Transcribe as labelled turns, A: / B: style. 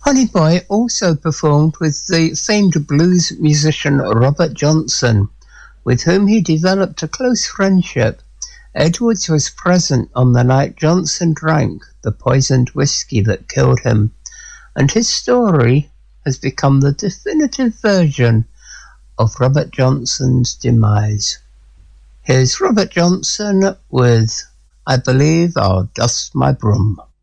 A: Honey Boy also performed with the famed blues musician Robert Johnson, with whom he developed a close friendship. Edwards was present on the night Johnson drank the poisoned whiskey that killed him, and his story has become the definitive version of Robert Johnson's demise. Here's Robert Johnson with I Believe I'll Dust My Broom.